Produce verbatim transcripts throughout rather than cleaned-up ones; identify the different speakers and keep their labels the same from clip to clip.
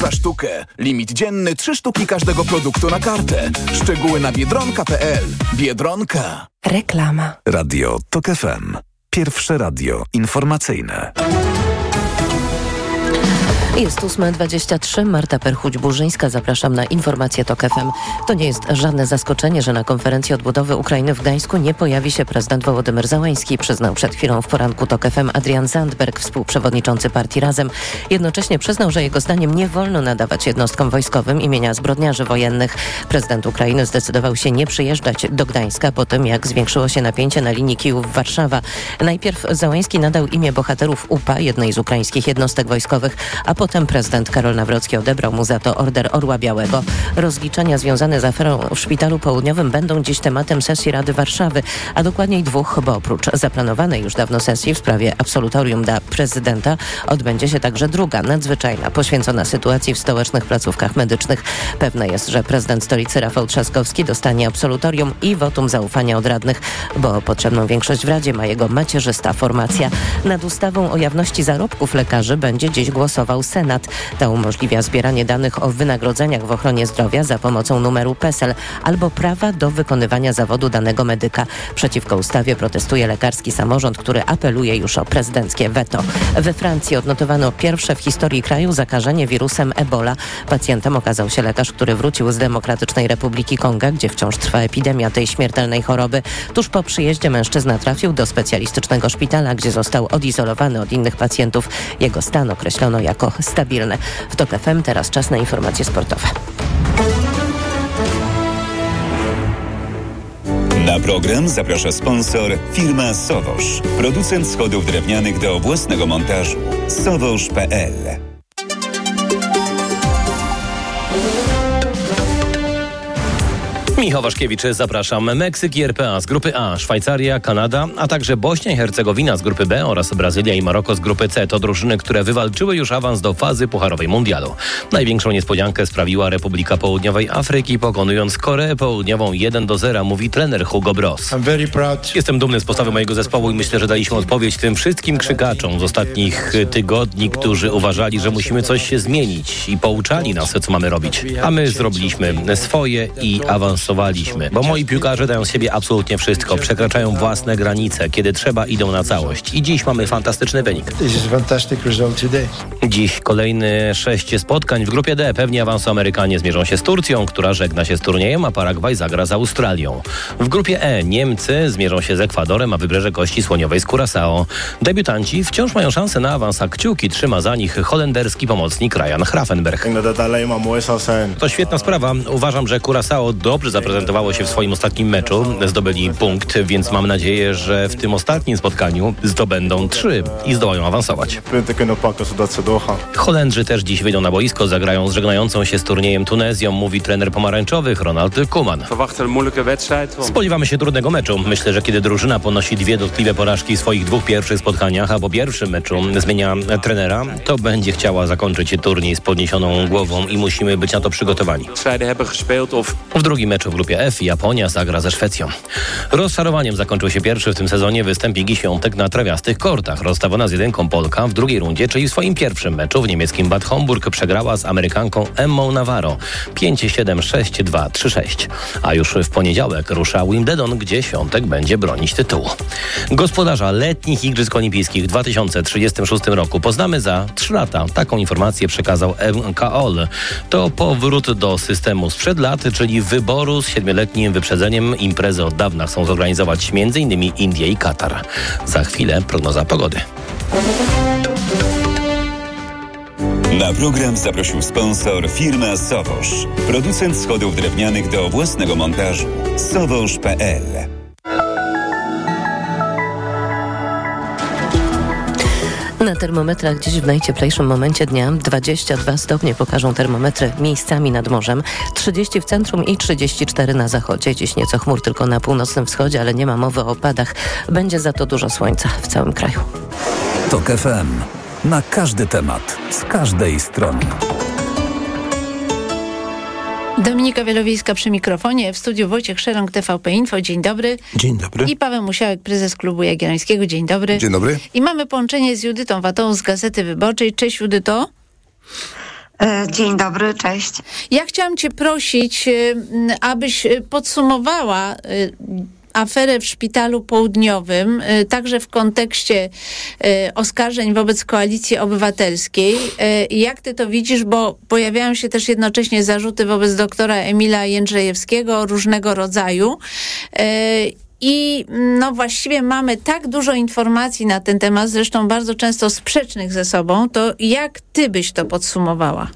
Speaker 1: za sztukę. Limit dzienny trzy sztuki każdego produktu na kartę. Szczegóły na biedronka kropka p l. Biedronka.
Speaker 2: Reklama.
Speaker 3: Radio Tok F M. Pierwsze radio informacyjne.
Speaker 2: Jest ósma dwadzieścia trzy. Marta Perchuć-Burzyńska. Zapraszam na informację Tok F M. To nie jest żadne zaskoczenie, że na konferencji odbudowy Ukrainy w Gdańsku nie pojawi się prezydent Wołodymyr Zełański, przyznał przed chwilą w poranku Tok F M Adrian Zandberg, współprzewodniczący partii Razem. Jednocześnie przyznał, że jego zdaniem nie wolno nadawać jednostkom wojskowym imienia zbrodniarzy wojennych. Prezydent Ukrainy zdecydował się nie przyjeżdżać do Gdańska po tym, jak zwiększyło się napięcie na linii Kijów-Warszawa. Najpierw Zełański nadał imię bohaterów U P A, jednej z ukraińskich jednostek wojskowych, a Potem prezydent Karol Nawrocki odebrał mu za to Order Orła Białego. Rozliczenia związane z aferą w Szpitalu Południowym będą dziś tematem sesji Rady Warszawy, a dokładniej dwóch, bo oprócz zaplanowanej już dawno sesji w sprawie absolutorium dla prezydenta odbędzie się także druga, nadzwyczajna, poświęcona sytuacji w stołecznych placówkach medycznych. Pewne jest, że prezydent stolicy Rafał Trzaskowski dostanie absolutorium i wotum zaufania od radnych, bo potrzebną większość w Radzie ma jego macierzysta formacja. Nad ustawą o jawności zarobków lekarzy będzie dziś głosował Senat. Ta umożliwia zbieranie danych o wynagrodzeniach w ochronie zdrowia za pomocą numeru PESEL albo prawa do wykonywania zawodu danego medyka. Przeciwko ustawie protestuje lekarski samorząd, który apeluje już o prezydenckie weto. We Francji odnotowano pierwsze w historii kraju zakażenie wirusem Ebola. Pacjentem okazał się lekarz, który wrócił z Demokratycznej Republiki Konga, gdzie wciąż trwa epidemia tej śmiertelnej choroby. Tuż po przyjeździe mężczyzna trafił do specjalistycznego szpitala, gdzie został odizolowany od innych pacjentów. Jego stan określono jako stabilne. W Tok F M teraz czas na informacje sportowe.
Speaker 4: Na program zaprasza sponsor firma Sowosz. Producent schodów drewnianych do własnego montażu. sowosz kropka p l.
Speaker 5: Michał Waszkiewicz, zapraszam. Meksyk i R P A z grupy A, Szwajcaria, Kanada, a także Bośnia i Hercegowina z grupy B oraz Brazylia i Maroko z grupy C. To drużyny, które wywalczyły już awans do fazy pucharowej mundialu. Największą niespodziankę sprawiła Republika Południowej Afryki, pokonując Koreę Południową jeden do zera, mówi trener Hugo Bross. Jestem dumny z postawy mojego zespołu i myślę, że daliśmy odpowiedź tym wszystkim krzykaczom z ostatnich tygodni, którzy uważali, że musimy coś się zmienić i pouczali nas, co mamy robić. A my zrobiliśmy swoje i awansowaliśmy. Bo moi piłkarze dają z siebie absolutnie wszystko. Przekraczają własne granice. Kiedy trzeba, idą na całość. I dziś mamy fantastyczny wynik. Dziś kolejny sześć spotkań w grupie D. Pewnie awansu Amerykanie zmierzą się z Turcją, która żegna się z turniejem, a Paragwaj zagra z Australią. W grupie E Niemcy zmierzą się z Ekwadorem, a Wybrzeże Kości Słoniowej z Curaçao. Debiutanci wciąż mają szansę na awans, a kciuki trzyma za nich holenderski pomocnik Ryan Gravenberch. To świetna sprawa. Uważam, że Curaçao dobrze zaprezentowało się w swoim ostatnim meczu. Zdobyli punkt, więc mam nadzieję, że w tym ostatnim spotkaniu zdobędą trzy i zdołają awansować. Holendrzy też dziś wyjdą na boisko, zagrają z żegnającą się z turniejem Tunezją, mówi trener pomarańczowych Ronald Koeman. Spodziewamy się trudnego meczu. Myślę, że kiedy drużyna ponosi dwie dotkliwe porażki w swoich dwóch pierwszych spotkaniach, a po pierwszym meczu zmienia trenera, to będzie chciała zakończyć turniej z podniesioną głową i musimy być na to przygotowani. W drugim meczu w grupie F Japonia zagra ze Szwecją. Rozczarowaniem zakończył się pierwszy w tym sezonie występ Igi Świątek na trawiastych kortach. Rozstawiona z jedynką Polka w drugiej rundzie, czyli w swoim pierwszym meczu w niemieckim Bad Homburg przegrała z Amerykanką Emmą Navarro pięć siedem, sześć dwa, trzy sześć. A już w poniedziałek rusza Wimbledon, gdzie Świątek będzie bronić tytułu. Gospodarza letnich Igrzysk Olimpijskich w dwa tysiące trzydziestym szóstym roku poznamy za trzy lata. Taką informację przekazał M K O L. To powrót do systemu sprzed lat, czyli wyboru z siedmioletnim wyprzedzeniem. Imprezy od dawna chcą zorganizować m.in. Indie i Katar. Za chwilę prognoza pogody.
Speaker 4: Na program zaprosił sponsor firma Sowosz. Producent schodów drewnianych do własnego montażu. sowosz kropka p l.
Speaker 2: Na termometrach dziś w najcieplejszym momencie dnia dwadzieścia dwa stopnie pokażą termometry miejscami nad morzem, trzydzieści w centrum i trzydzieści cztery na zachodzie. Dziś nieco chmur tylko na północnym wschodzie, ale nie ma mowy o opadach. Będzie za to dużo słońca w całym kraju.
Speaker 3: Tok F M. Na każdy temat, z każdej strony.
Speaker 6: Dominika Wielowiejska przy mikrofonie, w studiu Wojciech Szerąg, T V P Info. Dzień dobry.
Speaker 7: Dzień dobry.
Speaker 6: I Paweł Musiałek, prezes Klubu Jagiellońskiego. Dzień dobry.
Speaker 7: Dzień dobry.
Speaker 6: I mamy połączenie z Judytą Watą z Gazety Wyborczej. Cześć, Judyto.
Speaker 7: Dzień dobry, cześć.
Speaker 6: Ja chciałam cię prosić, abyś podsumowała aferę w Szpitalu Południowym, także w kontekście oskarżeń wobec Koalicji Obywatelskiej. Jak ty to widzisz, bo pojawiają się też jednocześnie zarzuty wobec doktora Emila Jędrzejewskiego różnego rodzaju. I no właściwie mamy tak dużo informacji na ten temat, zresztą bardzo często sprzecznych ze sobą, to jak ty byś to podsumowała?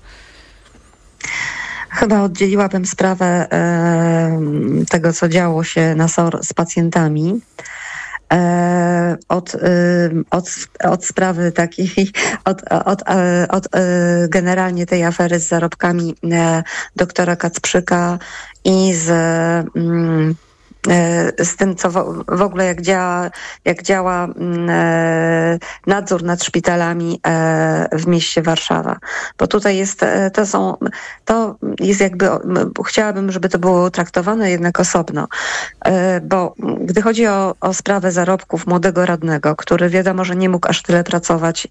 Speaker 7: Chyba oddzieliłabym sprawę e, tego, co działo się na S O R z pacjentami e, od, e, od, od sprawy takiej, od, od, e, od e, generalnie tej afery z zarobkami e, doktora Kacprzyka i z mm, z tym, co w ogóle jak działa, jak działa nadzór nad szpitalami w mieście Warszawa. Bo tutaj jest, to są, to jest jakby, chciałabym, żeby to było traktowane jednak osobno. Bo gdy chodzi o, o sprawę zarobków młodego radnego, który wiadomo, że nie mógł aż tyle pracować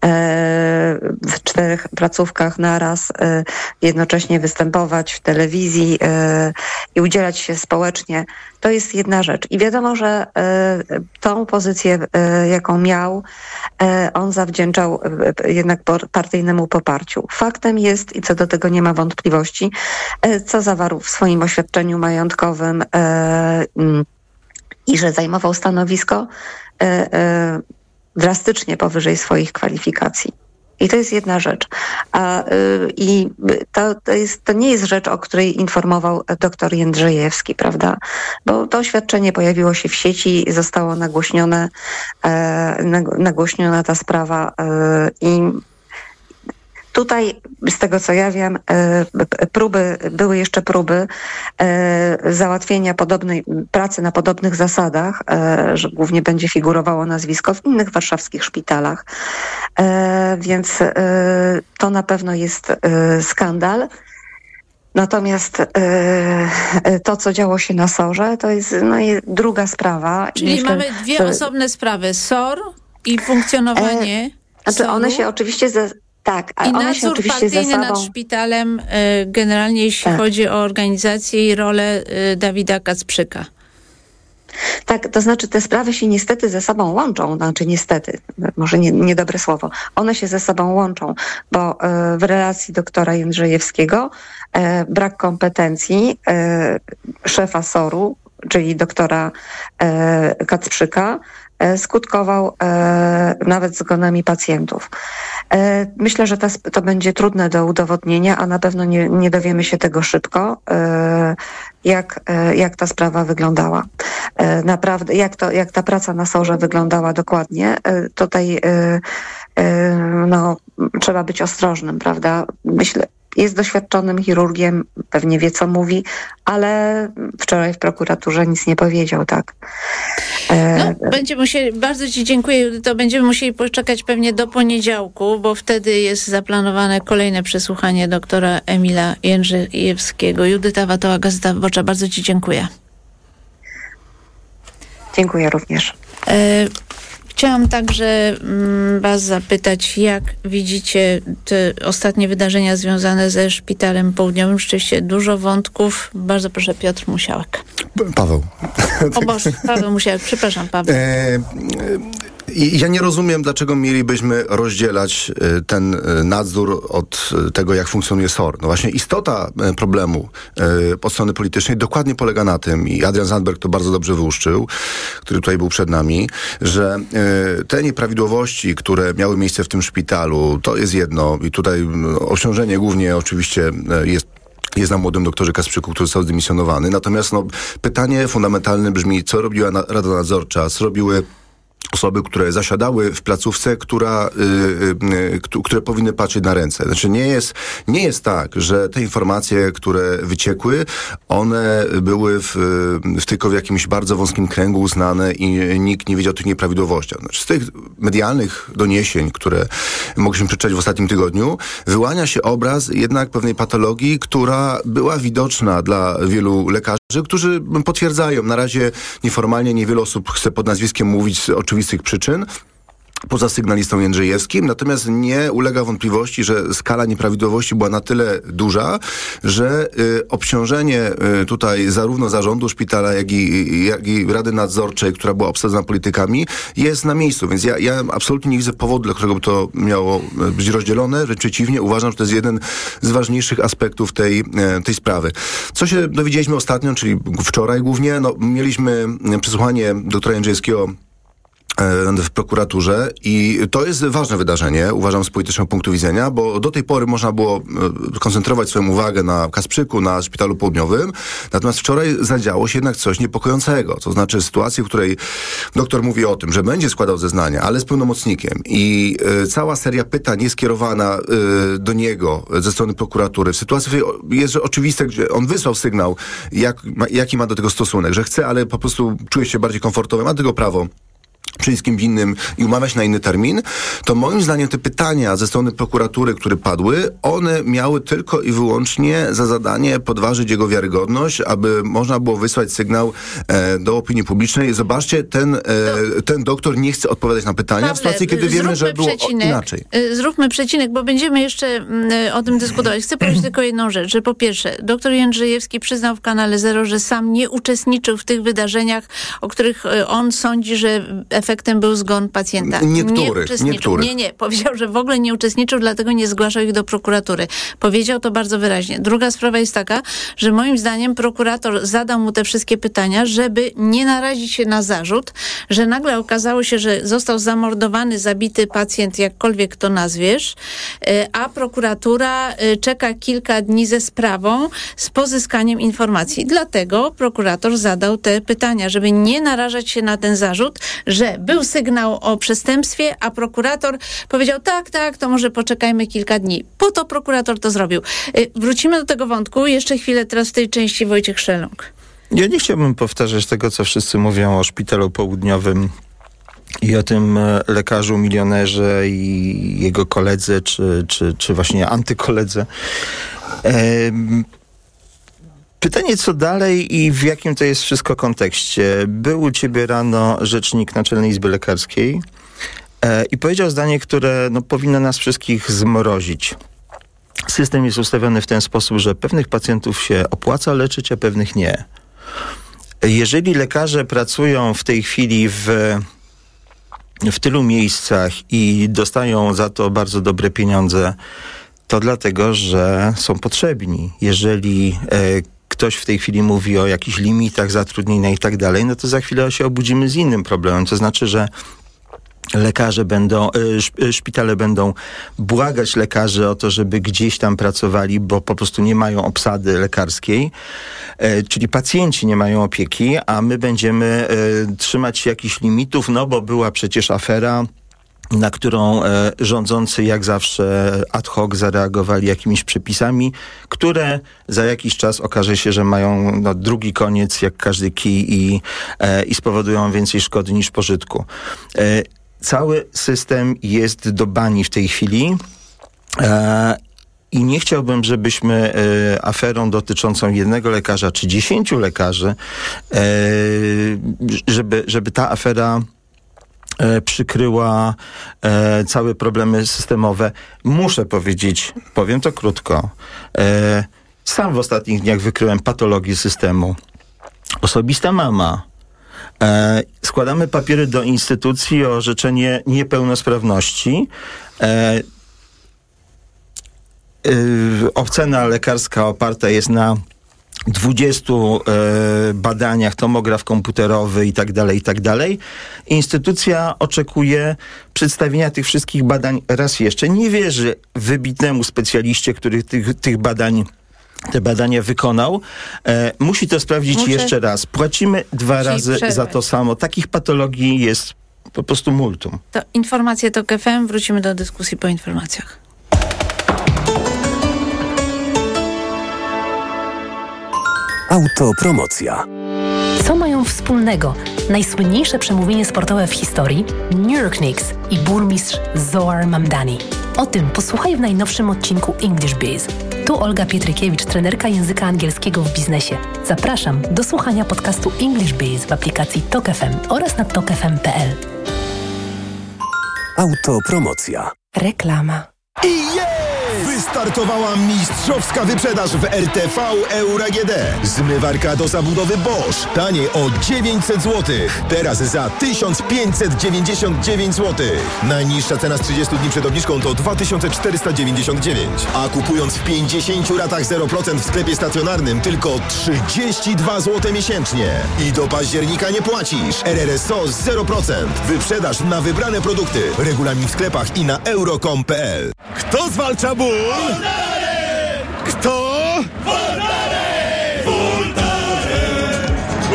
Speaker 7: w czterech placówkach naraz, jednocześnie występować w telewizji i udzielać się społecznie, to jest jedna rzecz. I wiadomo, że y, tą pozycję, y, jaką miał, y, on zawdzięczał y, jednak partyjnemu poparciu. Faktem jest, i co do tego nie ma wątpliwości, y, co zawarł w swoim oświadczeniu majątkowym y, y, i że zajmował stanowisko y, y, drastycznie powyżej swoich kwalifikacji. I to jest jedna rzecz. A, y, I to, to, jest, to nie jest rzecz, o której informował doktor Jędrzejewski, prawda? Bo to oświadczenie pojawiło się w sieci i zostało nagłośnione, e, nagłośniona ta sprawa e, i tutaj, z tego co ja wiem, próby, były jeszcze próby załatwienia podobnej pracy na podobnych zasadach, że głównie będzie figurowało nazwisko w innych warszawskich szpitalach. Więc to na pewno jest skandal. Natomiast to, co działo się na S O R-ze, to jest, no, jest druga sprawa.
Speaker 6: Czyli myślę, mamy dwie że... osobne sprawy. S O R i funkcjonowanie
Speaker 7: e, Znaczy one się oczywiście... Ze... Tak, a
Speaker 6: I
Speaker 7: one się
Speaker 6: nadzór
Speaker 7: oczywiście
Speaker 6: partyjny
Speaker 7: ze sobą...
Speaker 6: nad szpitalem, generalnie jeśli tak. chodzi o organizację i rolę Dawida Kacprzyka.
Speaker 7: Tak, to znaczy te sprawy się niestety ze sobą łączą, znaczy niestety, może nie, niedobre słowo, one się ze sobą łączą, bo w relacji doktora Jędrzejewskiego brak kompetencji szefa S O R-u, czyli doktora Kacprzyka, skutkował e, nawet zgonami pacjentów. E, myślę, że ta, to będzie trudne do udowodnienia, a na pewno nie, nie dowiemy się tego szybko, e, jak, e, jak ta sprawa wyglądała. E, naprawdę, jak, to, jak ta praca na S O R-ze wyglądała dokładnie. E, tutaj e, e, no, trzeba być ostrożnym, prawda? Myślę, jest doświadczonym chirurgiem, pewnie wie, co mówi, ale wczoraj w prokuraturze nic nie powiedział, tak?
Speaker 6: E... No, będziemy musieli, bardzo ci dziękuję, Judyto, będziemy musieli poczekać pewnie do poniedziałku, bo wtedy jest zaplanowane kolejne przesłuchanie doktora Emila Jędrzejewskiego. Judyta Watoła, Gazeta Wyborcza, bardzo ci dziękuję.
Speaker 7: Dziękuję również.
Speaker 6: E... Chciałam także was zapytać, jak widzicie te ostatnie wydarzenia związane ze Szpitalem Południowym. Rzeczywiście dużo wątków. Bardzo proszę, Piotr Musiałek.
Speaker 8: Paweł.
Speaker 6: O Boże, Paweł Musiałek. Przepraszam, Paweł. E,
Speaker 8: ja nie rozumiem, dlaczego mielibyśmy rozdzielać ten nadzór od tego, jak funkcjonuje S O R. No właśnie istota problemu od strony politycznej dokładnie polega na tym, i Adrian Zandberg to bardzo dobrze wyłuszczył, który tutaj był przed nami, że te nieprawidłowości, które miały miejsce w tym szpitalu, to jest jedno i tutaj obciążenie głównie oczywiście jest jest na młodym doktorze Kacprzyku, który został zdymisjonowany. Natomiast no, pytanie fundamentalne brzmi, co robiła na, Rada Nadzorcza, co robiły osoby, które zasiadały w placówce, która, y, y, które powinny patrzeć na ręce. Znaczy nie jest, nie jest tak, że te informacje, które wyciekły, one były w, w tylko w jakimś bardzo wąskim kręgu uznane i nikt nie wiedział o tych nieprawidłowościach. Znaczy z tych medialnych doniesień, które mogliśmy przeczytać w ostatnim tygodniu, wyłania się obraz jednak pewnej patologii, która była widoczna dla wielu lekarzy, którzy potwierdzają. Na razie nieformalnie niewiele osób chce pod nazwiskiem mówić z oczywistych przyczyn, poza sygnalistą Jędrzejewskim, natomiast nie ulega wątpliwości, że skala nieprawidłowości była na tyle duża, że y, obciążenie y, tutaj zarówno zarządu szpitala, jak i, jak i Rady Nadzorczej, która była obsadzona politykami, jest na miejscu. Więc ja, ja absolutnie nie widzę powodu, dla którego by to miało być rozdzielone. Wręcz przeciwnie, uważam, że to jest jeden z ważniejszych aspektów tej, tej sprawy. Co się dowiedzieliśmy ostatnio, czyli wczoraj głównie, no, mieliśmy przesłuchanie doktora Jędrzejewskiego w prokuraturze i to jest ważne wydarzenie, uważam, z politycznego punktu widzenia, bo do tej pory można było koncentrować swoją uwagę na Kasprzyku, na Szpitalu Południowym, natomiast wczoraj zadziało się jednak coś niepokojącego, to znaczy sytuacji, w której doktor mówi o tym, że będzie składał zeznania, ale z pełnomocnikiem i y, cała seria pytań jest kierowana y, do niego ze strony prokuratury, w sytuacji, w której jest oczywiste, gdzie on wysłał sygnał, jak, ma, jaki ma do tego stosunek, że chce, ale po prostu czuje się bardziej komfortowy, ma do tego prawo przyjść z kimś innym i umawiać na inny termin, to moim zdaniem te pytania ze strony prokuratury, które padły, one miały tylko i wyłącznie za zadanie podważyć jego wiarygodność, aby można było wysłać sygnał e, do opinii publicznej. Zobaczcie, ten, e, ten doktor nie chce odpowiadać na pytania, Pawle, w sytuacji, kiedy wiemy, że było o, inaczej.
Speaker 6: Zróbmy przecinek, bo będziemy jeszcze m, o tym dyskutować. Chcę powiedzieć tylko jedną rzecz, że po pierwsze, doktor Jędrzejewski przyznał w Kanale Zero, że sam nie uczestniczył w tych wydarzeniach, o których on sądzi, że efektem był zgon pacjenta.
Speaker 8: Niektóry,
Speaker 6: nie
Speaker 8: niektóry.
Speaker 6: Nie, nie. Powiedział, że w ogóle nie uczestniczył, dlatego nie zgłaszał ich do prokuratury. Powiedział to bardzo wyraźnie. Druga sprawa jest taka, że moim zdaniem prokurator zadał mu te wszystkie pytania, żeby nie narazić się na zarzut, że nagle okazało się, że został zamordowany, zabity pacjent, jakkolwiek to nazwiesz, a prokuratura czeka kilka dni ze sprawą z pozyskaniem informacji. Dlatego prokurator zadał te pytania, żeby nie narażać się na ten zarzut, że był sygnał o przestępstwie, a prokurator powiedział, tak, tak, to może poczekajmy kilka dni. Po to prokurator to zrobił. Wrócimy do tego wątku. Jeszcze chwilę teraz w tej części Wojciech Szeląg.
Speaker 9: Ja nie chciałbym powtarzać tego, co wszyscy mówią o Szpitalu Południowym i o tym lekarzu milionerze i jego koledze, czy, czy, czy właśnie antykoledze. Ehm, Pytanie, co dalej i w jakim to jest wszystko kontekście. Był u ciebie rano rzecznik Naczelnej Izby Lekarskiej e, i powiedział zdanie, które no, powinno nas wszystkich zmrozić. System jest ustawiony w ten sposób, że pewnych pacjentów się opłaca leczyć, a pewnych nie. Jeżeli lekarze pracują w tej chwili w, w tylu miejscach i dostają za to bardzo dobre pieniądze, to dlatego, że są potrzebni. Jeżeli e, ktoś w tej chwili mówi o jakichś limitach zatrudnienia i tak dalej, no to za chwilę się obudzimy z innym problemem. To znaczy, że lekarze będą, szpitale będą błagać lekarzy o to, żeby gdzieś tam pracowali, bo po prostu nie mają obsady lekarskiej, czyli pacjenci nie mają opieki, a my będziemy trzymać się jakichś limitów, no bo była przecież afera, na którą e, rządzący jak zawsze ad hoc zareagowali jakimiś przepisami, które za jakiś czas okaże się, że mają no, drugi koniec jak każdy kij i, e, i spowodują więcej szkody niż pożytku. E, cały system jest do bani w tej chwili. E, I nie chciałbym, żebyśmy e, aferą dotyczącą jednego lekarza czy dziesięciu lekarzy, e, żeby, żeby ta afera E, przykryła e, całe problemy systemowe. Muszę powiedzieć, powiem to krótko, e, sam w ostatnich dniach wykryłem patologię systemu. Osobista mama. E, składamy papiery do instytucji o orzeczenie niepełnosprawności. E, e, ocena lekarska oparta jest na dwudziestu e, badaniach, tomograf komputerowy i tak dalej, i tak dalej. Instytucja oczekuje przedstawienia tych wszystkich badań raz jeszcze. Nie wierzy wybitnemu specjaliście, który tych, tych badań te badania wykonał. E, musi to sprawdzić Muszę... jeszcze raz. Płacimy dwa razy przerwać. za to samo. Takich patologii jest po prostu multum.
Speaker 6: To informacje TOK F M. Wrócimy do dyskusji po informacjach.
Speaker 10: Autopromocja. Co mają wspólnego najsłynniejsze przemówienie sportowe w historii, New York Knicks i burmistrz Zohar Mamdani? O tym posłuchaj w najnowszym odcinku English Biz. Tu Olga Pietrykiewicz, trenerka języka angielskiego w biznesie. Zapraszam do słuchania podcastu English Biz w aplikacji TOK F M oraz na tok f m kropka p l.
Speaker 3: Autopromocja.
Speaker 10: Reklama.
Speaker 11: I jest! Wystartowała mistrzowska wyprzedaż w R T V Euro A G D. Zmywarka do zabudowy Bosch. Taniej o dziewięćset złotych. Teraz za tysiąc pięćset dziewięćdziesiąt dziewięć złotych. Najniższa cena z trzydziestu dni przed obniżką to dwa tysiące czterysta dziewięćdziesiąt dziewięć. A kupując w pięćdziesięciu ratach zero procent w sklepie stacjonarnym tylko trzydzieści dwa złote miesięcznie. I do października nie płacisz. R R S O zero procent. Wyprzedaż na wybrane produkty. Regulamin w sklepach i na euro kropka com kropka p l. Kto zwalcza ból? Voltaren! Kto? Voltaren! Voltaren!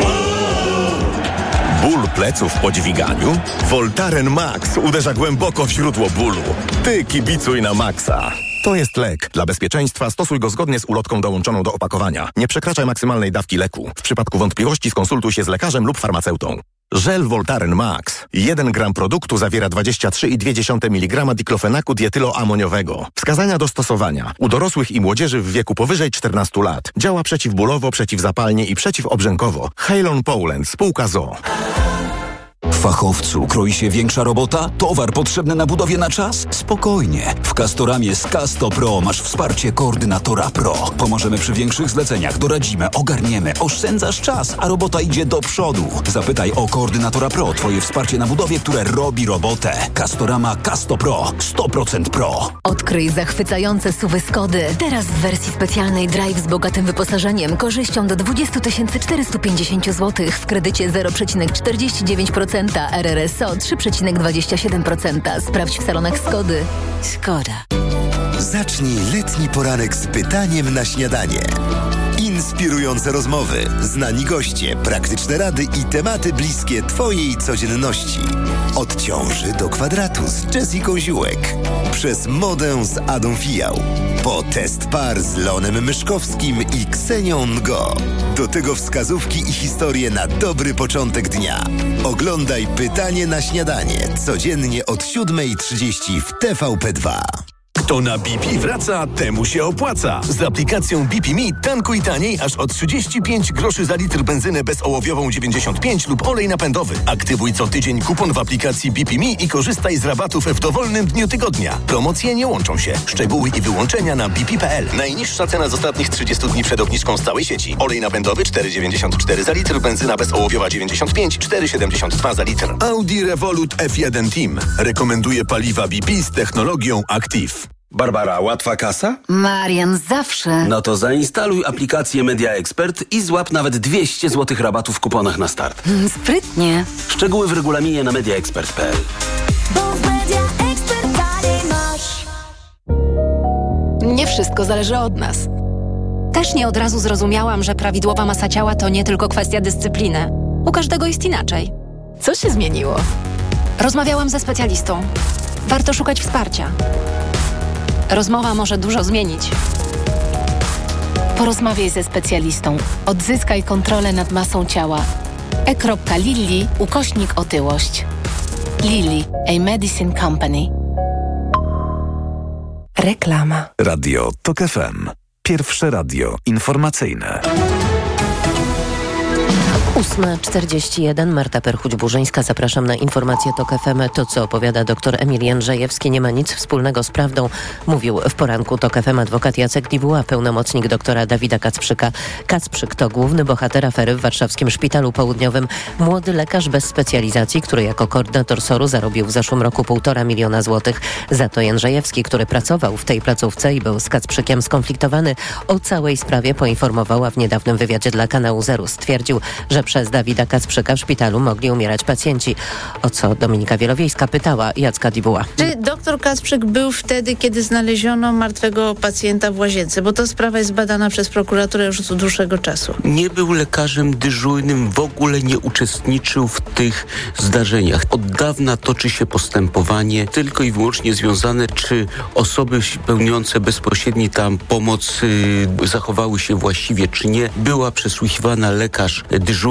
Speaker 11: Ból pleców po dźwiganiu? Voltaren Max uderza głęboko w źródło bólu. Ty kibicuj na Maxa. To jest lek. Dla bezpieczeństwa stosuj go zgodnie z ulotką dołączoną do opakowania. Nie przekraczaj maksymalnej dawki leku. W przypadku wątpliwości skonsultuj się z lekarzem lub farmaceutą. Żel Voltaren Max. jeden gram produktu zawiera dwadzieścia trzy i dwie dziesiąte miligrama diklofenaku dietyloamoniowego. Wskazania do stosowania. U dorosłych i młodzieży w wieku powyżej czternastu lat. Działa przeciwbólowo, przeciwzapalnie i przeciwobrzękowo. Halon Poland. Spółka z o o.
Speaker 3: Fachowcu kroi się większa robota? Towar potrzebny na budowie na czas? Spokojnie. W Castoramie z Casto Pro masz wsparcie koordynatora Pro. Pomożemy przy większych zleceniach, doradzimy, ogarniemy, oszczędzasz czas, a robota idzie do przodu. Zapytaj o koordynatora Pro, twoje wsparcie na budowie, które robi robotę. Castorama Casto Pro. sto procent Pro.
Speaker 12: Odkryj zachwycające S U V-y Skody. Teraz w wersji specjalnej Drive z bogatym wyposażeniem, korzyścią do dwadzieścia tysięcy czterysta pięćdziesiąt złotych w kredycie zero przecinek czterdzieści dziewięć procent. R R S O trzy przecinek dwadzieścia siedem procent. Sprawdź w salonach Skody. Skoda.
Speaker 13: Zacznij letni poranek z pytaniem na śniadanie. Inspirujące rozmowy, znani goście, praktyczne rady i tematy bliskie twojej codzienności. Od ciąży do kwadratu z Jessiką Ziółek. Przez modę z Adą Fijał. Po test par z Leonem Myszkowskim i Ksenią Ngo. Do tego wskazówki i historie na dobry początek dnia. Oglądaj Pytanie na śniadanie codziennie od siódma trzydzieści w T V P dwa.
Speaker 11: Kto na B P wraca, temu się opłaca. Z aplikacją B P Me tankuj taniej aż o trzydzieści pięć groszy za litr benzynę bezołowiową dziewięćdziesiąt pięć lub olej napędowy. Aktywuj co tydzień kupon w aplikacji B P Me i korzystaj z rabatów w dowolnym dniu tygodnia. Promocje nie łączą się. Szczegóły i wyłączenia na b p kropka p l. Najniższa cena z ostatnich trzydziestu dni przed obniżką z całej sieci. Olej napędowy cztery dziewięćdziesiąt cztery za litr, benzyna bezołowiowa dziewięćdziesiąt pięć, cztery siedemdziesiąt dwa za litr. Audi Revolut F jeden Team rekomenduje paliwa B P z technologią Active.
Speaker 14: Barbara, łatwa kasa?
Speaker 12: Marian, zawsze.
Speaker 14: No to zainstaluj aplikację Media Expert i złap nawet dwieście złotych rabatu w kuponach na start.
Speaker 12: Mm, sprytnie.
Speaker 14: Szczegóły w regulaminie na media expert kropka p l.
Speaker 15: Bo w Media Expert taniej masz.
Speaker 10: Nie wszystko zależy od nas. Też nie od razu zrozumiałam, że prawidłowa masa ciała to nie tylko kwestia dyscypliny. U każdego jest inaczej. Co się zmieniło? Rozmawiałam ze specjalistą. Warto szukać wsparcia. Rozmowa może dużo zmienić. Porozmawiaj ze specjalistą. Odzyskaj kontrolę nad masą ciała. e.lilly ukośnik otyłość. Lilly, a medicine company. Reklama.
Speaker 3: Radio Tok F M. Pierwsze radio informacyjne.
Speaker 2: ósma czterdzieści jeden, Marta Perchuć-Burzyńska. Zapraszam na informację Tok F M. To, co opowiada dr Emil Jędrzejewski, nie ma nic wspólnego z prawdą, mówił w poranku Tok F M adwokat Jacek Dibuła, pełnomocnik doktora Dawida Kacprzyka. Kacprzyk to główny bohater afery w warszawskim Szpitalu Południowym. Młody lekarz bez specjalizacji, który jako koordynator S O R-u zarobił w zeszłym roku półtora miliona złotych. Za to Jędrzejewski, który pracował w tej placówce i był z Kacprzykiem skonfliktowany, o całej sprawie poinformowała w niedawnym wywiadzie dla kanału Zero. Stwierdził, że przez Dawida Kacprzyka w szpitalu mogli umierać pacjenci. O co Dominika Wielowiejska pytała Jacka Dibuła.
Speaker 6: Czy doktor Kacprzyk był wtedy, kiedy znaleziono martwego pacjenta w łazience? Bo ta sprawa jest badana przez prokuraturę już od dłuższego czasu.
Speaker 16: Nie był lekarzem dyżurnym, w ogóle nie uczestniczył w tych zdarzeniach. Od dawna toczy się postępowanie tylko i wyłącznie związane, czy osoby pełniące bezpośredni tam pomoc yy, zachowały się właściwie, czy nie. Była przesłuchiwana lekarz dyżurny,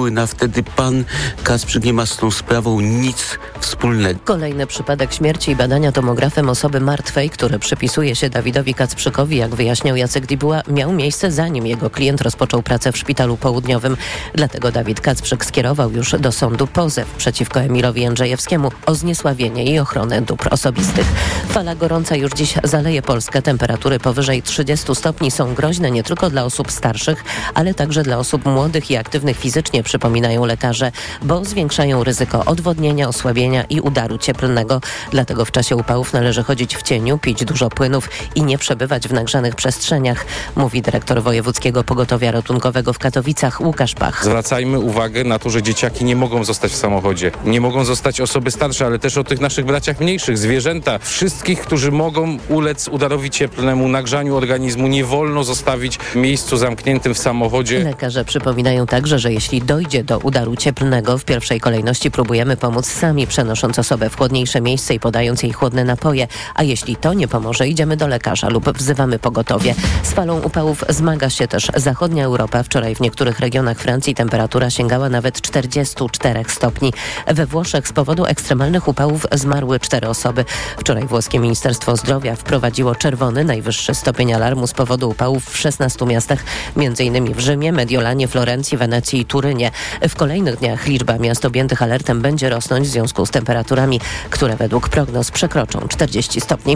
Speaker 16: Reguły na wtedy pan Kacprzyk nie ma z tą sprawą nic wspólnego.
Speaker 2: Kolejny przypadek śmierci i badania tomografem osoby martwej, które przypisuje się Dawidowi Kacprzykowi, jak wyjaśniał Jacek Dibuła, miał miejsce zanim jego klient rozpoczął pracę w szpitalu południowym. Dlatego Dawid Kacprzyk skierował już do sądu pozew przeciwko Emilowi Jędrzejewskiemu o zniesławienie i ochronę dóbr osobistych. Fala gorąca już dziś zaleje Polskę. Temperatury powyżej trzydziestu stopni są groźne nie tylko dla osób starszych, ale także dla osób młodych i aktywnych fizycznie, przypominają lekarze, bo zwiększają ryzyko odwodnienia, osłabienia i udaru cieplnego. Dlatego w czasie upałów należy chodzić w cieniu, pić dużo płynów i nie przebywać w nagrzanych przestrzeniach, mówi dyrektor Wojewódzkiego Pogotowia Ratunkowego w Katowicach Łukasz Pach.
Speaker 17: Zwracajmy uwagę na to, że dzieciaki nie mogą zostać w samochodzie. Nie mogą zostać osoby starsze, ale też o tych naszych braciach mniejszych, zwierzęta. Wszystkich, którzy mogą ulec udarowi cieplnemu, nagrzaniu organizmu, nie wolno zostawić w miejscu zamkniętym w samochodzie.
Speaker 2: Lekarze przypominają także, że jeśli dojdzie do udaru cieplnego, w pierwszej kolejności próbujemy pomóc sami, przenosząc osobę w chłodniejsze miejsce i podając jej chłodne napoje, a jeśli to nie pomoże, idziemy do lekarza lub wzywamy pogotowie. Z falą upałów zmaga się też zachodnia Europa. Wczoraj w niektórych regionach Francji temperatura sięgała nawet czterdziestu czterech stopni. We Włoszech z powodu ekstremalnych upałów zmarły cztery osoby. Wczoraj włoskie Ministerstwo Zdrowia wprowadziło czerwony, najwyższy stopień alarmu z powodu upałów w szesnastu miastach, między innymi w Rzymie, Mediolanie, Florencji, Wenecji i Turynie. W kolejnych dniach liczba miast objętych alertem będzie rosnąć w związku z temperaturami, które według prognoz przekroczą czterdzieści stopni.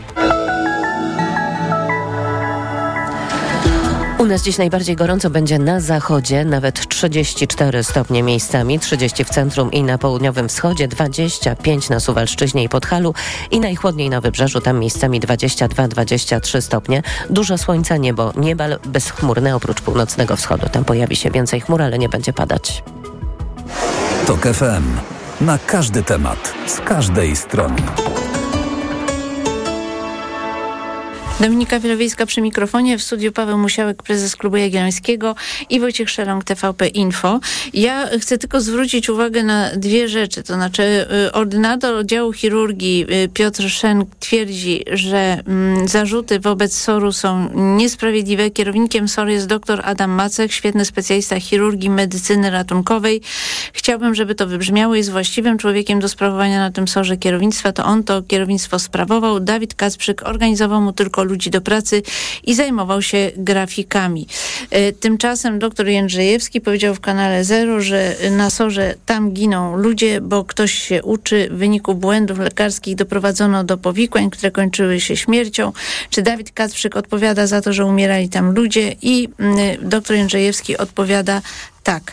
Speaker 2: U nas dziś najbardziej gorąco będzie na zachodzie, nawet trzydzieści cztery stopnie miejscami, trzydzieści w centrum i na południowym wschodzie, dwadzieścia pięć na Suwalszczyźnie i Podhalu i najchłodniej na Wybrzeżu, tam miejscami dwadzieścia dwa dwadzieścia trzy stopnie. Dużo słońca, niebo niebal bezchmurne oprócz północnego wschodu. Tam pojawi się więcej chmur, ale nie będzie padać.
Speaker 3: TOK F M. Na każdy temat, z każdej strony.
Speaker 6: Dominika Wielowiejska przy mikrofonie, w studiu Paweł Musiałek, prezes Klubu Jagiellońskiego i Wojciech Szelong, T V P Info. Ja chcę tylko zwrócić uwagę na dwie rzeczy, to znaczy ordynator oddziału chirurgii Piotr Szenk twierdzi, że mm, zarzuty wobec S O R-u są niesprawiedliwe. Kierownikiem S O R jest dr Adam Macek, świetny specjalista chirurgii medycyny ratunkowej. Chciałbym, żeby to wybrzmiało, jest właściwym człowiekiem do sprawowania na tym S O R-ze kierownictwa, to on to kierownictwo sprawował. Dawid Kacprzyk organizował mu tylko ludzi do pracy i zajmował się grafikami. Tymczasem dr Jędrzejewski powiedział w kanale Zero, że na S O R-ze tam giną ludzie, bo ktoś się uczy. W wyniku błędów lekarskich doprowadzono do powikłań, które kończyły się śmiercią. Czy Dawid Kacprzyk odpowiada za to, że umierali tam ludzie? I dr Jędrzejewski odpowiada tak.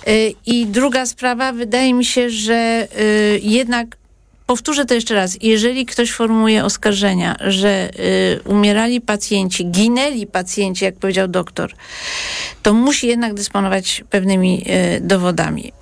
Speaker 6: I druga sprawa, wydaje mi się, że jednak powtórzę to jeszcze raz. Jeżeli ktoś formułuje oskarżenia, że y, umierali pacjenci, ginęli pacjenci, jak powiedział doktor, to musi jednak dysponować pewnymi y, dowodami.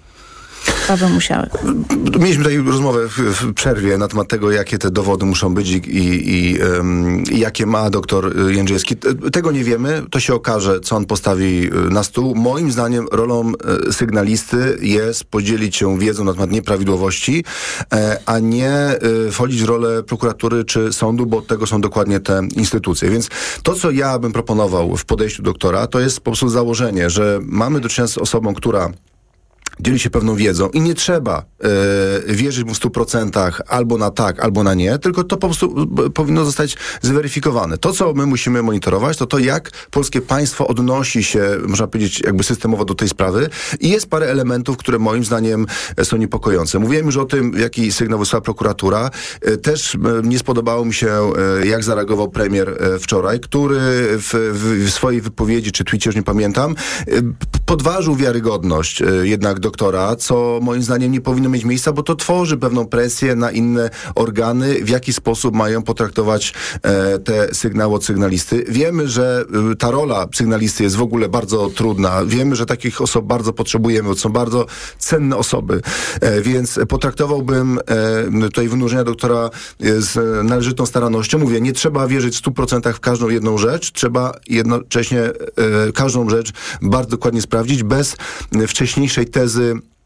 Speaker 6: Paweł Musiałek.
Speaker 8: Mieliśmy tutaj rozmowę w, w przerwie na temat tego, jakie te dowody muszą być i, i, i um, jakie ma doktor Jędrzejewski. Tego nie wiemy. To się okaże, co on postawi na stół. Moim zdaniem rolą sygnalisty jest podzielić się wiedzą na temat nieprawidłowości, a nie wchodzić w rolę prokuratury czy sądu, bo od tego są dokładnie te instytucje. Więc to, co ja bym proponował w podejściu doktora, to jest po prostu założenie, że mamy do czynienia z osobą, która dzieli się pewną wiedzą i nie trzeba e, wierzyć mu w stu procentach albo na tak, albo na nie, tylko to po prostu b, powinno zostać zweryfikowane. To, co my musimy monitorować, to to, jak polskie państwo odnosi się, można powiedzieć, jakby systemowo do tej sprawy i jest parę elementów, które moim zdaniem są niepokojące. Mówiłem już o tym, jaki sygnał wysłała prokuratura. E, też e, nie spodobało mi się, e, jak zareagował premier e, wczoraj, który w, w, w swojej wypowiedzi, czy twicie, już nie pamiętam, e, podważył wiarygodność e, jednak doktora, co moim zdaniem nie powinno mieć miejsca, bo to tworzy pewną presję na inne organy, w jaki sposób mają potraktować e, te sygnały od sygnalisty. Wiemy, że e, ta rola sygnalisty jest w ogóle bardzo trudna. Wiemy, że takich osób bardzo potrzebujemy, bo są bardzo cenne osoby. E, więc potraktowałbym e, tutaj wynurzenia doktora z należytą starannością. Mówię, nie trzeba wierzyć w stu procentach w każdą jedną rzecz. Trzeba jednocześnie e, każdą rzecz bardzo dokładnie sprawdzić, bez wcześniejszej tezy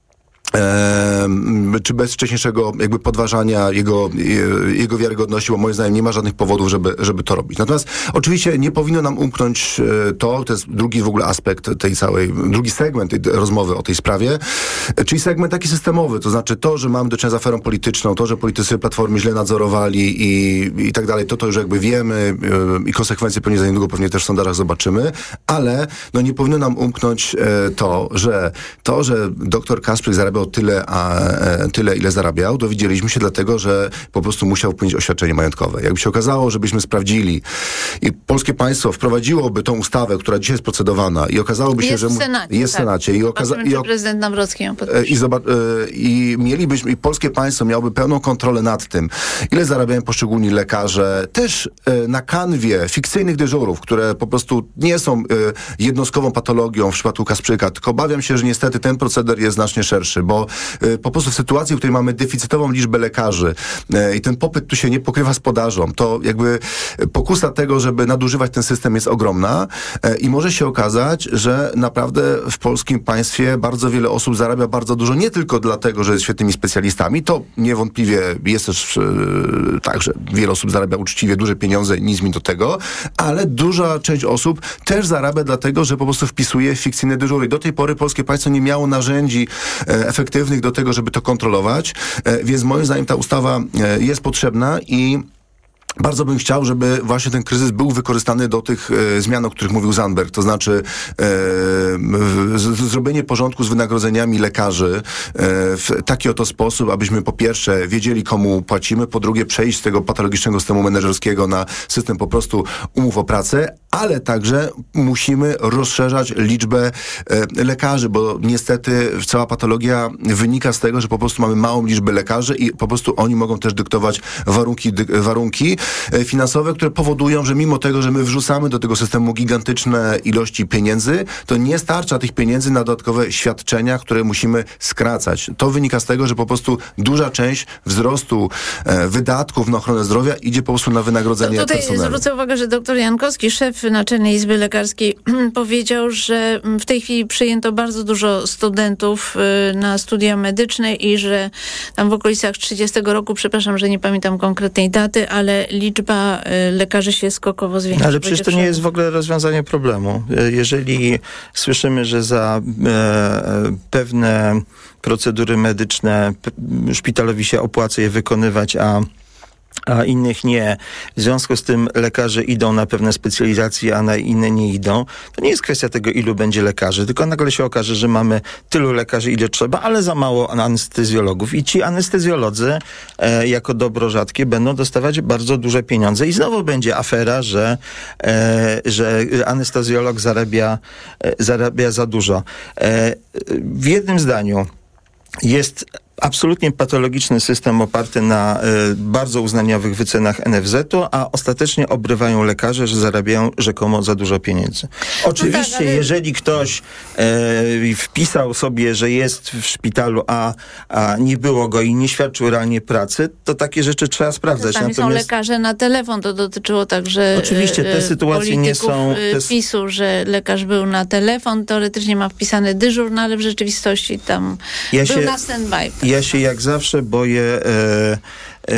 Speaker 8: E, czy bez wcześniejszego jakby podważania jego, jego wiarygodności, bo moim zdaniem nie ma żadnych powodów, żeby, żeby to robić. Natomiast oczywiście nie powinno nam umknąć to, to jest drugi w ogóle aspekt tej całej, drugi segment tej rozmowy o tej sprawie, czyli segment taki systemowy, to znaczy to, że mamy do czynienia z aferą polityczną, to, że politycy Platformy źle nadzorowali i, i tak dalej, to to już jakby wiemy i konsekwencje pewnie za niedługo pewnie też w sondażach zobaczymy, ale no nie powinno nam umknąć to, że to, że doktor Kasprzyk zarabiał tyle, a e, tyle, ile zarabiał, dowiedzieliśmy się dlatego, że po prostu musiał wpłynąć oświadczenie majątkowe. Jakby się okazało, żebyśmy sprawdzili i polskie państwo wprowadziłoby tą ustawę, która dzisiaj jest procedowana i okazałoby się,
Speaker 6: jest
Speaker 8: że...
Speaker 6: W Senacie,
Speaker 8: jest w
Speaker 6: tak.
Speaker 8: Senacie. I, okaza- i, o-
Speaker 6: prezydent Nawrocki ją
Speaker 8: e, i, zoba- e, I mielibyśmy, i polskie państwo miałoby pełną kontrolę nad tym, ile zarabiają poszczególni lekarze, też e, na kanwie fikcyjnych dyżurów, które po prostu nie są e, jednostkową patologią w przypadku Kasprzyka, tylko obawiam się, że niestety ten proceder jest znacznie szerszy, bo y, po prostu w sytuacji, w której mamy deficytową liczbę lekarzy y, i ten popyt tu się nie pokrywa z podażą, to jakby pokusa tego, żeby nadużywać ten system jest ogromna y, i może się okazać, że naprawdę w polskim państwie bardzo wiele osób zarabia bardzo dużo, nie tylko dlatego, że jest świetnymi specjalistami, to niewątpliwie jest też y, tak, że wiele osób zarabia uczciwie duże pieniądze i nic mi do tego, ale duża część osób też zarabia dlatego, że po prostu wpisuje fikcyjne dyżury. Do tej pory polskie państwo nie miało narzędzi e, efektywnych do tego, żeby to kontrolować, e, więc moim zdaniem ta ustawa e, jest potrzebna i bardzo bym chciał, żeby właśnie ten kryzys był wykorzystany do tych e, zmian, o których mówił Zandberg, to znaczy e, z, z, zrobienie porządku z wynagrodzeniami lekarzy e, w taki oto sposób, abyśmy po pierwsze wiedzieli, komu płacimy, po drugie przejść z tego patologicznego systemu menedżerskiego na system po prostu umów o pracę, ale także musimy rozszerzać liczbę e, lekarzy, bo niestety cała patologia wynika z tego, że po prostu mamy małą liczbę lekarzy i po prostu oni mogą też dyktować warunki, dy, warunki finansowe, które powodują, że mimo tego, że my wrzucamy do tego systemu gigantyczne ilości pieniędzy, to nie starcza tych pieniędzy na dodatkowe świadczenia, które musimy skracać. To wynika z tego, że po prostu duża część wzrostu e, wydatków na ochronę zdrowia idzie po prostu na wynagrodzenie
Speaker 6: to tutaj
Speaker 8: personelu.
Speaker 6: Zwrócę uwagę, że doktor Jankowski, szef Naczelnej Izby Lekarskiej, powiedział, że w tej chwili przyjęto bardzo dużo studentów y, na studia medyczne i że tam w okolicach trzydziestego roku, przepraszam, że nie pamiętam konkretnej daty, ale liczba y, lekarzy się skokowo zwiększa.
Speaker 9: Ale przecież to nie jest w ogóle rozwiązanie problemu. Jeżeli słyszymy, że za e, pewne procedury medyczne p- szpitalowi się opłaca je wykonywać, a a innych nie. W związku z tym lekarze idą na pewne specjalizacje, a na inne nie idą. To nie jest kwestia tego, ilu będzie lekarzy, tylko nagle się okaże, że mamy tylu lekarzy, ile trzeba, ale za mało anestezjologów. I ci anestezjolodzy e, jako dobro rzadkie będą dostawać bardzo duże pieniądze i znowu będzie afera, że, e, że anestezjolog zarabia, e, zarabia za dużo. E, w jednym zdaniu jest absolutnie patologiczny system oparty na y, bardzo uznaniowych wycenach N F Z-u, a ostatecznie obrywają lekarze, że zarabiają rzekomo za dużo pieniędzy. Oczywiście, no tak, ale... jeżeli ktoś y, wpisał sobie, że jest w szpitalu, a, a nie było go i nie świadczył realnie pracy, to takie rzeczy trzeba sprawdzać.
Speaker 6: Czasami
Speaker 9: Natomiast...
Speaker 6: są lekarze na telefon, to dotyczyło także
Speaker 9: Oczywiście, te sytuacje nie są...
Speaker 6: Te... PiSu, że lekarz był na telefon, teoretycznie ma wpisany dyżur, no ale w rzeczywistości tam
Speaker 9: ja
Speaker 6: był
Speaker 9: się...
Speaker 6: na stand-by.
Speaker 9: Ja się jak zawsze boję e, e,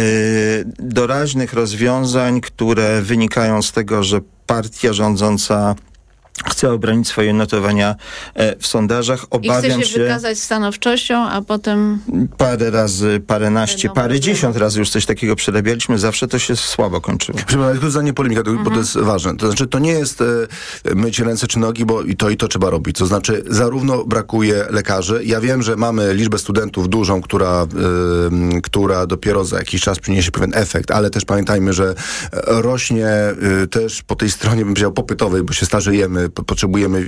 Speaker 9: doraźnych rozwiązań, które wynikają z tego, że partia rządząca chce obronić swoje notowania e, w sondażach. Obawiam
Speaker 6: I chce się, się wykazać stanowczością, a potem...
Speaker 9: Parę razy, paręnaście, parę dziesiąt razy już coś takiego przerabialiśmy. Zawsze to się słabo kończyło.
Speaker 8: Przepraszam, to zdanie polemika, mhm. bo to jest ważne. To znaczy, to nie jest e, myć ręce czy nogi, bo i to i to trzeba robić. To znaczy, zarówno brakuje lekarzy. Ja wiem, że mamy liczbę studentów dużą, która, e, która dopiero za jakiś czas przyniesie pewien efekt, ale też pamiętajmy, że rośnie e, też po tej stronie, bym powiedział, popytowej, bo się starzejemy, potrzebujemy,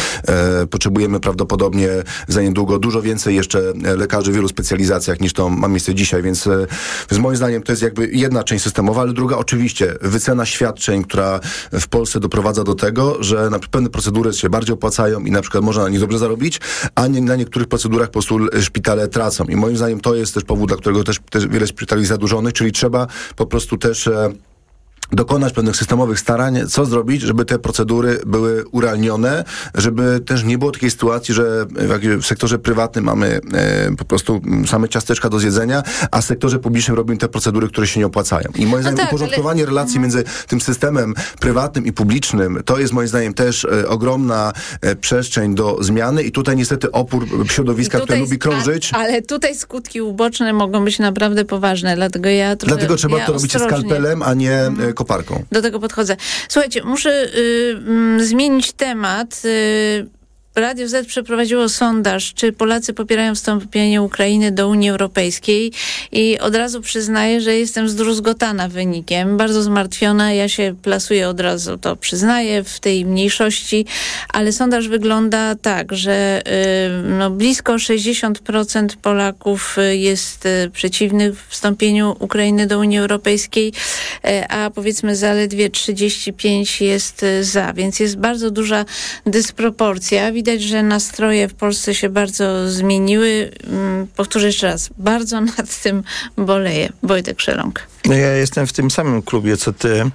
Speaker 8: e, potrzebujemy prawdopodobnie za niedługo dużo więcej jeszcze lekarzy w wielu specjalizacjach niż to ma miejsce dzisiaj, więc, e, więc moim zdaniem to jest jakby jedna część systemowa, ale druga oczywiście wycena świadczeń, która w Polsce doprowadza do tego, że na przykład pewne procedury się bardziej opłacają i na przykład można na nich dobrze zarobić, a nie, na niektórych procedurach po prostu szpitale tracą. I moim zdaniem to jest też powód, dla którego też, też wiele szpitali jest zadłużonych, czyli trzeba po prostu też e, dokonać pewnych systemowych starań, co zrobić, żeby te procedury były urealnione, żeby też nie było takiej sytuacji, że w, w sektorze prywatnym mamy e, po prostu same ciasteczka do zjedzenia, a w sektorze publicznym robimy te procedury, które się nie opłacają. I moim zdaniem
Speaker 6: tak,
Speaker 8: uporządkowanie
Speaker 6: ale...
Speaker 8: relacji między tym systemem prywatnym i publicznym, to jest moim zdaniem też e, ogromna e, przestrzeń do zmiany i tutaj niestety opór środowiska, które lubi krążyć.
Speaker 6: A, ale tutaj skutki uboczne mogą być naprawdę poważne, dlatego ja trochę,
Speaker 8: Dlatego trzeba
Speaker 6: ja
Speaker 8: to robić
Speaker 6: ostrożnie.
Speaker 8: skalpelem, a nie e, koparką.
Speaker 6: Do tego podchodzę. Słuchajcie, muszę y, y, zmienić temat. Y, Radio Z przeprowadziło sondaż, czy Polacy popierają wstąpienie Ukrainy do Unii Europejskiej i od razu przyznaję, że jestem zdruzgotana wynikiem, bardzo zmartwiona. Ja się plasuję od razu, to przyznaję, w tej mniejszości, ale sondaż wygląda tak, że y, no, blisko sześćdziesiąt procent Polaków jest y, przeciwnych wstąpieniu Ukrainy do Unii Europejskiej, y, a powiedzmy zaledwie trzydzieści pięć procent jest y, za, więc jest bardzo duża dysproporcja. Widać, że nastroje w Polsce się bardzo zmieniły. Powtórzę jeszcze raz, bardzo nad tym boleję. Wojtek Szeląg.
Speaker 9: No ja jestem w tym samym klubie, co ty.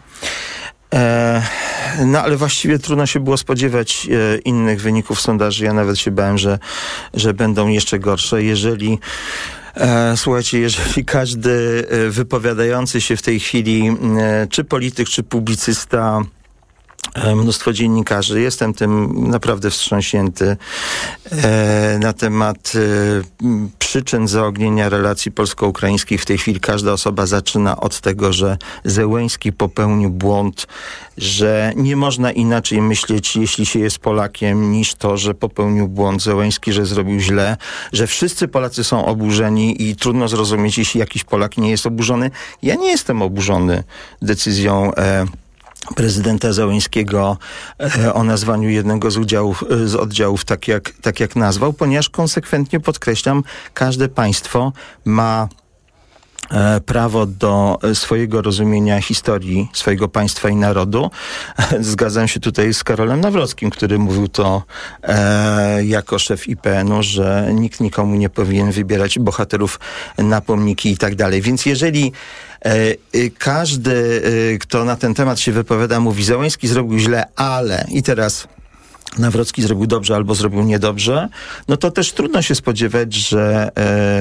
Speaker 9: E, no ale właściwie trudno się było spodziewać e, innych wyników sondaży. Ja nawet się bałem, że, że będą jeszcze gorsze. Jeżeli E, słuchajcie, jeżeli każdy e, wypowiadający się w tej chwili, e, czy polityk, czy publicysta, mnóstwo dziennikarzy. Jestem tym naprawdę wstrząśnięty e, na temat e, przyczyn zaognienia relacji polsko-ukraińskich. W tej chwili każda osoba zaczyna od tego, że Zełenski popełnił błąd, że nie można inaczej myśleć, jeśli się jest Polakiem, niż to, że popełnił błąd Zełenski, że zrobił źle, że wszyscy Polacy są oburzeni i trudno zrozumieć, jeśli jakiś Polak nie jest oburzony. Ja nie jestem oburzony decyzją e, prezydenta Zełenskiego e, o nazwaniu jednego z udziałów, z oddziałów tak jak, tak jak nazwał, ponieważ konsekwentnie podkreślam, każde państwo ma e, prawo do swojego rozumienia historii swojego państwa i narodu. Zgadzam się tutaj z Karolem Nawrockim, który mówił to e, jako szef I P N u, że nikt nikomu nie powinien wybierać bohaterów na pomniki i tak dalej. Więc jeżeli E, każdy, e, kto na ten temat się wypowiada, mówi, Zełenski zrobił źle, ale i teraz Nawrocki zrobił dobrze albo zrobił niedobrze, no to też trudno się spodziewać, że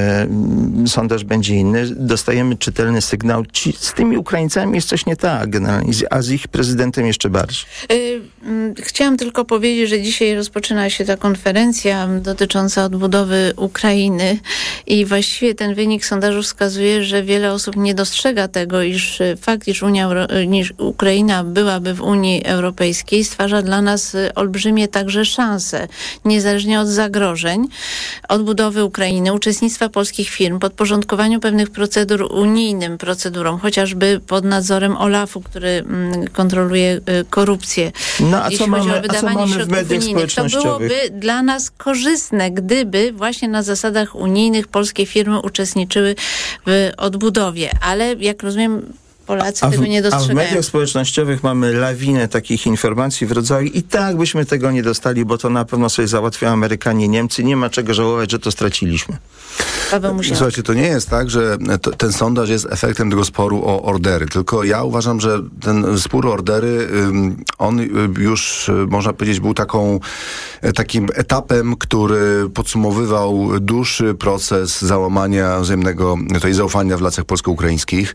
Speaker 9: e, sondaż będzie inny. Dostajemy czytelny sygnał. Ci, z tymi Ukraińcami jest coś nie tak, a z ich prezydentem jeszcze bardziej.
Speaker 6: Chciałam tylko powiedzieć, że dzisiaj rozpoczyna się ta konferencja dotycząca odbudowy Ukrainy i właściwie ten wynik sondażu wskazuje, że wiele osób nie dostrzega tego, iż fakt, iż, Unia, iż Ukraina byłaby w Unii Europejskiej, stwarza dla nas olbrzymie także szanse, niezależnie od zagrożeń, odbudowy Ukrainy, uczestnictwa polskich firm, podporządkowaniu pewnych procedur unijnym procedurom, chociażby pod nadzorem OLAF-u, który mm, kontroluje y, korupcję.
Speaker 9: No, a
Speaker 6: jeśli
Speaker 9: co
Speaker 6: chodzi
Speaker 9: mamy,
Speaker 6: o wydawanie
Speaker 9: a co mamy w mediach
Speaker 6: unijnych.
Speaker 9: społecznościowych?
Speaker 6: To byłoby dla nas korzystne, gdyby właśnie na zasadach unijnych polskie firmy uczestniczyły w odbudowie. Ale jak rozumiem, Polacy
Speaker 9: a w,
Speaker 6: tego nie dostrzegają.
Speaker 9: A w mediach społecznościowych mamy lawinę takich informacji w rodzaju i tak byśmy tego nie dostali, bo to na pewno sobie załatwią Amerykanie, Niemcy. Nie ma czego żałować, że to straciliśmy.
Speaker 8: Słuchajcie, to nie jest tak, że to, ten sondaż jest efektem tego sporu o ordery, tylko ja uważam, że ten spór o ordery, on już, można powiedzieć, był taką, takim etapem, który podsumowywał dłuższy proces załamania wzajemnego, tej zaufania w lasach polsko-ukraińskich.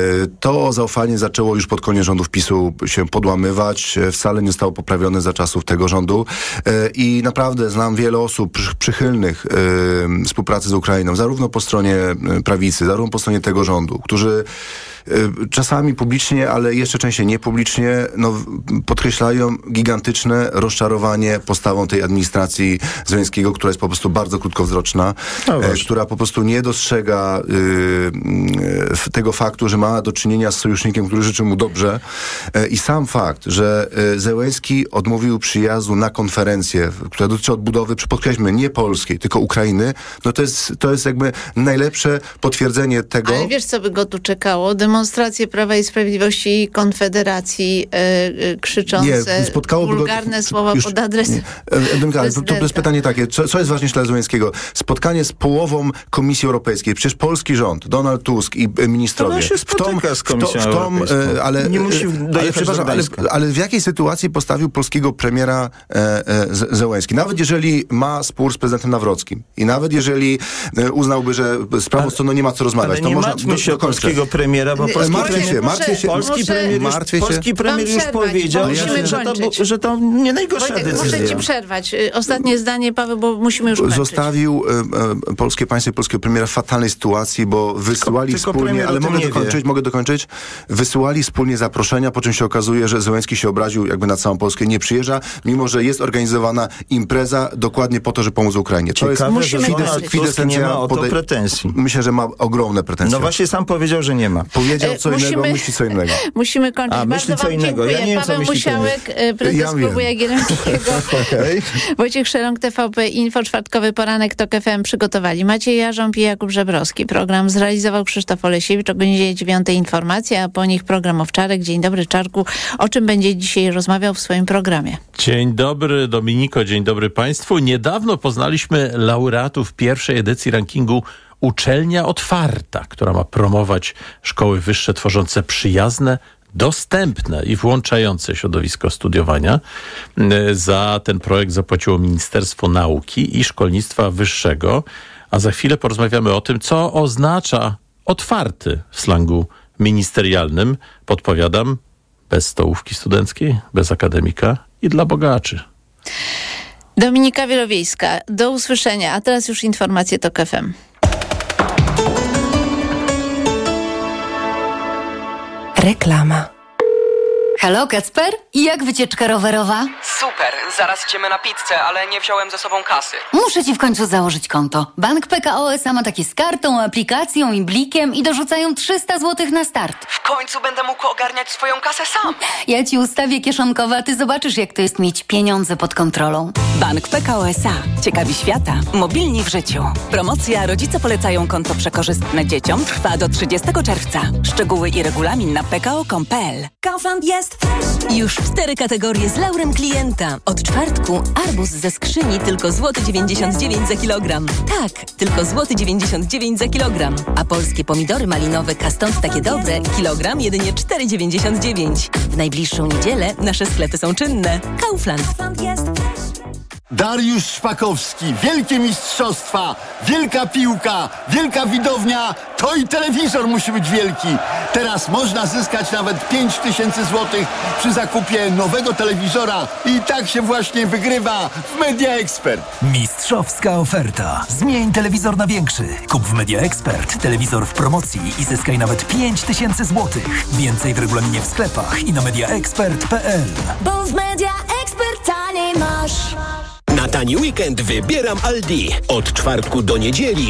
Speaker 8: To zaufanie zaczęło już pod koniec rządów PiSu się podłamywać, wcale nie zostało poprawione za czasów tego rządu i naprawdę znam wiele osób przychylnych współpracy z Ukrainą, zarówno po stronie prawicy, zarówno po stronie tego rządu, którzy czasami publicznie, ale jeszcze częściej niepublicznie, no, podkreślają gigantyczne rozczarowanie postawą tej administracji Zełenskiego, która jest po prostu bardzo krótkowzroczna, no e, która po prostu nie dostrzega y, tego faktu, że ma do czynienia z sojusznikiem, który życzy mu dobrze. E, I sam fakt, że e, Zełenski odmówił przyjazdu na konferencję, która dotyczy odbudowy, podkreślmy, nie polskiej, tylko Ukrainy, no to jest, to jest jakby najlepsze potwierdzenie tego.
Speaker 6: Ale wiesz, co by go tu czekało? Demonstracja demonstracje Prawa i Sprawiedliwości i Konfederacji y, y, krzyczące
Speaker 8: nie, spotkałoby
Speaker 6: wulgarne
Speaker 8: go,
Speaker 6: słowa
Speaker 8: już,
Speaker 6: pod adres
Speaker 8: Ewenka, to, to jest pytanie takie, co, co jest ważniejsze dla Zeleńskiego? Spotkanie z połową Komisji Europejskiej. Przecież polski rząd, Donald Tusk i e, ministrowie.
Speaker 9: To się spotyka z Komisją
Speaker 8: w tą, w tą, e, ale,
Speaker 9: nie musi
Speaker 8: ale, przepraszam, ale, ale w jakiej sytuacji postawił polskiego premiera e, e, Zełenski? Nawet jeżeli ma spór z prezydentem Nawrockim i nawet jeżeli e, uznałby, że z prawą stroną nie ma co rozmawiać,
Speaker 9: ale
Speaker 8: to
Speaker 9: nie
Speaker 8: można...
Speaker 9: martwmy się o polskiego premiera, bo polski
Speaker 8: martwię
Speaker 9: premier,
Speaker 8: się, martwię się.
Speaker 9: Polski premier, już,
Speaker 8: martwię się.
Speaker 9: polski premier już
Speaker 6: przerwać,
Speaker 9: powiedział, że, że, to, że to nie najgorsza
Speaker 6: Wojtek,
Speaker 9: decyzja.
Speaker 6: muszę ci przerwać. Ostatnie zdanie, Paweł, bo musimy już kończyć.
Speaker 8: Zostawił e, e, polskie państwo i polskiego premiera w fatalnej sytuacji, bo wysyłali
Speaker 9: tylko,
Speaker 8: wspólnie,
Speaker 9: tylko
Speaker 8: ale mogę dokończyć,
Speaker 9: wie.
Speaker 8: mogę dokończyć, wysyłali wspólnie zaproszenia, po czym się okazuje, że Zełenski się obraził jakby na całą Polskę, nie przyjeżdża, mimo że jest organizowana impreza dokładnie po to, żeby pomóc Ukrainie. To
Speaker 9: Ciekawe,
Speaker 8: jest
Speaker 9: że Donald Tusk nie ma o to
Speaker 8: podej-
Speaker 9: pretensji.
Speaker 8: Myślę, że ma ogromne pretensje.
Speaker 9: No właśnie sam powiedział, że nie ma.
Speaker 8: Powiedział co
Speaker 6: E, musimy,
Speaker 8: innego, myśli co innego.
Speaker 6: Musimy kończyć.
Speaker 9: A,
Speaker 6: Bardzo
Speaker 9: myśli co
Speaker 6: wam
Speaker 9: innego. Ja
Speaker 6: dziękuję.
Speaker 9: nie wiem, co
Speaker 6: Paweł
Speaker 9: myśli
Speaker 6: Musiałek, prezes
Speaker 8: Ja
Speaker 6: Klubu
Speaker 8: wiem.
Speaker 6: Jagiellońskiego,
Speaker 8: Okay.
Speaker 6: Wojciech Szeląg, T V P Info, czwartkowy poranek TOK F M przygotowali Maciej Jarząb i Jakub Żebrowski. Program zrealizował Krzysztof Olesiewicz. O godzinie dziewiątej informacja, a po nich program Owczarek. Dzień dobry, Czarku. O czym będzie dzisiaj rozmawiał w swoim programie?
Speaker 18: Dzień dobry, Dominiko, dzień dobry Państwu. Niedawno poznaliśmy laureatów pierwszej edycji rankingu Uczelnia Otwarta, która ma promować szkoły wyższe tworzące przyjazne, dostępne i włączające środowisko studiowania. Za ten projekt zapłaciło Ministerstwo Nauki i Szkolnictwa Wyższego, a za chwilę porozmawiamy o tym, co oznacza otwarty w slangu ministerialnym. Podpowiadam, bez stołówki studenckiej, bez akademika i dla bogaczy.
Speaker 6: Dominika Wielowiejska, do usłyszenia. A teraz już informacje TOK F M.
Speaker 10: Reklama.
Speaker 12: Halo, Kacper? Jak wycieczka rowerowa?
Speaker 19: Super, zaraz idziemy na pizzę, ale nie wziąłem ze sobą kasy.
Speaker 12: Muszę ci w końcu założyć konto. Bank P K O S A ma takie z kartą, aplikacją i blikiem i dorzucają trzysta złotych na start.
Speaker 19: W końcu będę mógł ogarniać swoją kasę sam.
Speaker 12: Ja ci ustawię kieszonkowe, a ty zobaczysz, jak to jest mieć pieniądze pod kontrolą.
Speaker 20: Bank P K O S A. Ciekawi świata. Mobilni w życiu. Promocja Rodzice polecają konto przekorzystne dzieciom trwa do trzydziestego czerwca. Szczegóły i regulamin na p k o kropka com kropka p l.
Speaker 21: Kaufland jest już cztery kategorie z laurem klienta. Od czwartku arbuz ze skrzyni tylko złoty dziewięćdziesiąt dziewięć za kilogram. Tak, tylko złoty dziewięćdziesiąt dziewięć za kilogram. A polskie pomidory malinowe Kastant takie dobre, kilogram jedynie cztery dziewięćdziesiąt dziewięć. W najbliższą niedzielę nasze sklepy są czynne. Kaufland.
Speaker 22: Dariusz Szpakowski, wielkie mistrzostwa, wielka piłka, wielka widownia, to i telewizor musi być wielki. Teraz można zyskać nawet pięć tysięcy złotych przy zakupie nowego telewizora i tak się właśnie wygrywa w Media Expert.
Speaker 23: Mistrzowska oferta. Zmień telewizor na większy. Kup w Media Expert telewizor w promocji i zyskaj nawet pięć tysięcy złotych. Więcej w regulaminie w sklepach i na media expert kropka p l.
Speaker 21: Bo w Media Expert taniej masz.
Speaker 24: Na tani weekend wybieram Aldi. Od czwartku do niedzieli